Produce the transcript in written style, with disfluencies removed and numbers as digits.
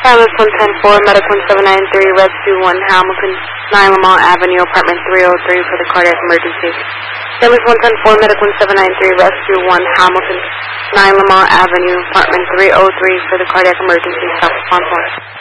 Silence 110-4, Medic 1793, Rescue 1 Hamilton, 9 Lamont Avenue, apartment 303 for the cardiac emergency. Silence 110-4, Medic 1793, Rescue 1 Hamilton, 9 Lamont Avenue, apartment 303 for the cardiac emergency. Stop response 1.